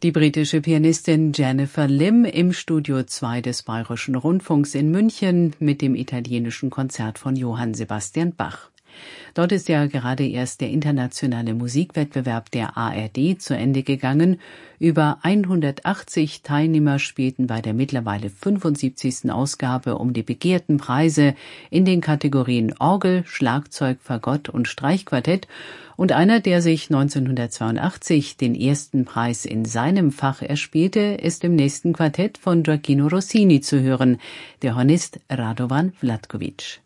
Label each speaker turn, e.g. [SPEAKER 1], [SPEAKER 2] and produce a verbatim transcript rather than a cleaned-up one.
[SPEAKER 1] Die britische Pianistin Jennifer Lim im Studio zwei des Bayerischen Rundfunks in München mit dem italienischen Konzert von Johann Sebastian Bach. Dort ist ja gerade erst der internationale Musikwettbewerb der A R D zu Ende gegangen. Über hundertachtzig Teilnehmer spielten bei der mittlerweile fünfundsiebzigsten Ausgabe um die begehrten Preise in den Kategorien Orgel, Schlagzeug, Fagott und Streichquartett. Und einer, der sich neunzehnhundertzweiundachtzig den ersten Preis in seinem Fach erspielte, ist im nächsten Quartett von Gioachino Rossini zu hören, der Hornist Radovan Vlatkovic.